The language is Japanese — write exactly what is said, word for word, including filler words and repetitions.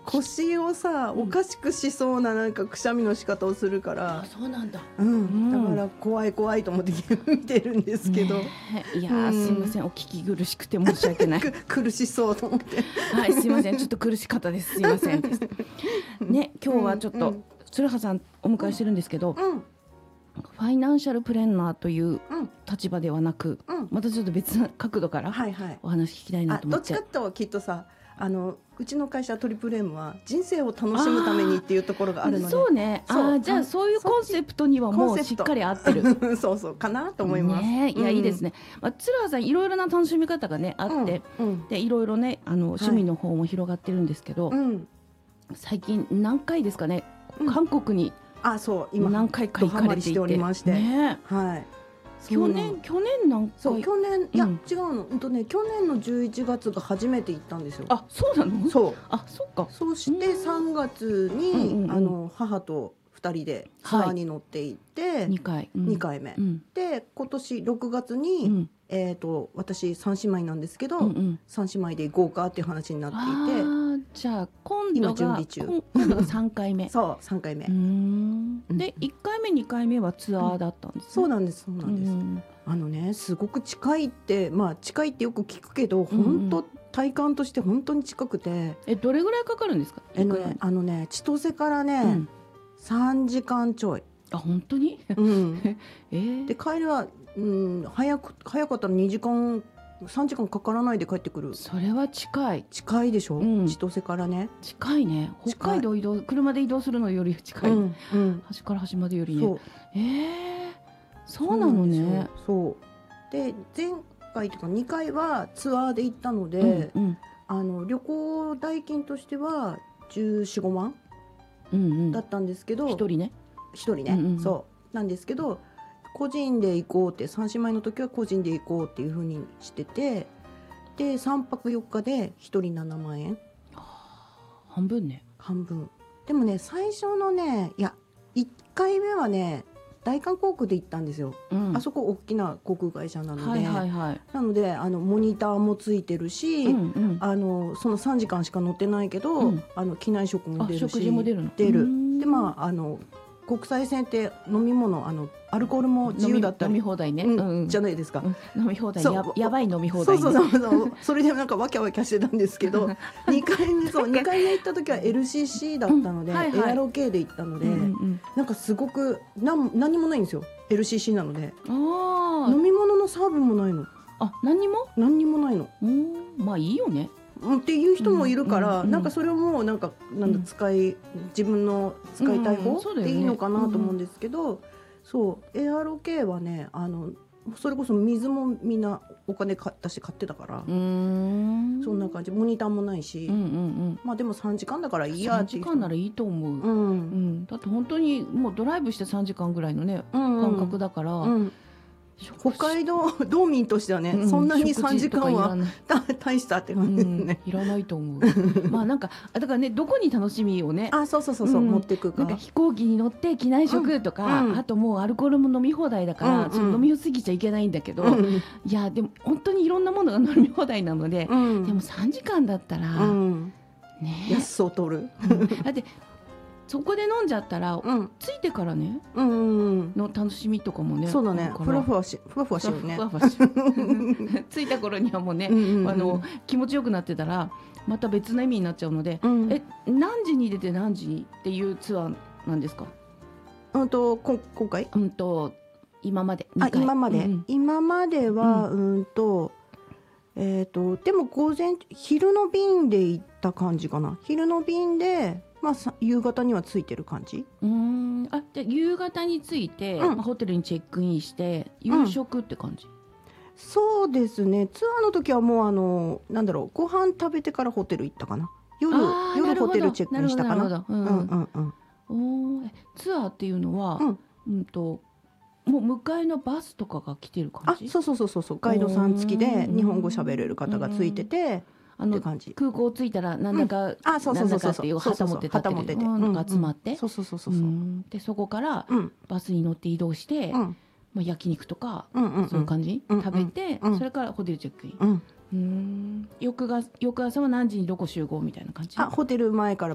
腰をさ、おかしくしそうななんかくしゃみの仕方をするから、 あ、そうなんだ。 うん、 うん、 だから怖い怖いと思って見てるんですけど、 ね、いやー、うん、すいません、お聞き苦しくて申し訳ない苦しそうと思ってはい、すいません、ちょっと苦しかったです、すいませんですね、今日はちょっと、うん、鶴葉さんお迎えしてるんですけど、うん、ファイナンシャルプランナーという立場ではなく、うん、またちょっと別の角度からお話聞きたいなと思って、 はいはい、どっちかときっとさ、あのうちの会社トリプル M は人生を楽しむためにっていうところがあるので、 そうね、あ、じゃあそういうコンセプトにはもうしっかり合ってるそうそうかなと思います、 ね、いや、うん、いいですね、まあ、鶴葉さんいろいろな楽しみ方がねあって、うんうん、でいろいろねあの趣味の方も広がってるんですけど、はい、最近何回ですかね、うん、韓国にあ、そう今何回か行かれていて、 おりまして、ね、はい、 去年去年何回、 そう去年、いや、うん、違うの、うんとね、去年のじゅういちがつが初めて行ったんですよ。 あ、そうなの？ そう、 あ、そっか。 そしてさんがつに、うんうんうん、あの母とふたりでツアーに乗っていって、はい、にかい、うん、にかいめ、うん、で今年ろくがつに、うん、えーと私さん姉妹なんですけど、うんうん、さん姉妹で行こうかっていう話になっていて、 あ、じゃあ今度が今準備中、 今度がさんかいめそうさんかいめ、うーん、でいっかいめにかいめはツアーだったんです、ね、うん、 そうなんです、そうなんです、うん、あのね、すごく近いって、まあ近いってよく聞くけど、本当、うんうん、体感として本当に近くて、 え、どれぐらいかかるんですか？ えのね、あのね、千歳からね、うん、さんじかんちょい。 あ、本当に？ うん、えー、で帰りは、うん、早く早かったらにじかんさんじかんかからないで帰ってくる。 それは近い。 近いでしょ、うん、千歳からね。 近いね。北海道移動、車で移動するのより近い、うんうん、端から端までよりね。そう、えー、そうなのね。 そうで、前回というかにかいはツアーで行ったので、うんうん、あの旅行代金としてはじゅうよん、ごまん、うんうん、だったんですけど、 ひとりね、 ひとりね、うんうん、そうなんですけど、個人で行こうって、さん姉妹の時は個人で行こうっていう風にしてて、でさんぱくよっかでひとりななまんえん、 半分ね。 半分。でもね、最初のね、いやいっかいめはね、大韓航空で行ったんですよ、うん、あそこ大きな航空会社なので、はいはいはい、なのであのモニターもついてるし、うんうん、あのそのさんじかんしか乗ってないけど、うん、あの機内食も出るし、 食事も出るの？ 出る。で、まああの国際線って飲み物、あのアルコールも自由だったり、 飲み放題ね、 うんうん、じゃないですか、 うん、飲み放題、や、やばい飲み放題、ね、 そうそうそうそうそれでなんかわきゃわきゃしてたんですけどにかいめ、そうにかいめ行った時は エルシーシー だったので、うんはいはい、エアロ系で行ったので、うんうん、なんかすごくなん何もないんですよ、 エルシーシー なので。あ、飲み物のサーブもないの。 あ、何にも何にもないの。 うん、まあいいよねっていう人もいるから、うんうんうん、なんかそれをもうなんかなんだ使い、うん、自分の使いたい方でいいのかなと思うんですけど、うんうん、そうエアロ系はね、あのそれこそ水もみんなお金か出して買ってたから、うーん、そんな感じ。モニターもないし、うんうんうん、まあでもさんじかんだからいいやっていう。 さんじかんならいいと思う、うんうん、だって本当にもうドライブしてさんじかんぐらいのね、うんうん、感覚だから、うん、 北海道道民としてはね、うん、そんなにさんじかんは大したって感じですね、 うん、いらないと思うまあなんかだからね、どこに楽しみをね、 あ、そうそうそうそう、うん、持っていくか、 なんか飛行機に乗って機内食とか、うん、あともうアルコールも飲み放題だから、うん、その飲みすぎちゃいけないんだけど、うん、いやでも本当にいろんなものが飲み放題なので、うん、でもさんじかんだったら、うん、ね、 安そう取る、 うん、だってそこで飲んじゃったら、うん、ついてからね、うんうんうん、の楽しみとかもね、 そうだね、ふわふわしふわふわしようね、ふわふわしついた頃にはもうね、うんうんうん、あの気持ちよくなってたらまた別の意味になっちゃうので、うん、え何時に出て何時にっていうツアーなんですか？ うんとこ今回、 うんと今まであ今まで、うんうん、今までは、うん、うんとえーとでも午前昼の便で行った感じかな。昼の便でまあ、夕方には着いてる感じ。 うーん、あ、じゃ夕方に着いて、うん、まあ、ホテルにチェックインして夕食って感じ、うん、 そうですね。ツアーの時はもうあのなんだろう、ご飯食べてからホテル行ったかな。夜夜ホテルチェックインしたかな。 ツアーっていうのは、うんうんともう迎えのバスとかが来てる感じ。 あ、そうそうそうそう、ガイドさん付きで日本語喋れる方がついてて、 あの空港着いたらなんだか、うん、あ、そうそうそうそう、っていう旗持って立ってて、うん、集まって、 そうそうそうそう、 でそこからバスに乗って移動して、うん、まあ、焼肉とか、うんうんうん、そういう感じ、うんうん、食べて、うん、それからホテルチェックイン、うん、うん、翌が翌朝は何時にどこ集合みたいな感じ。 あ、ホテル前から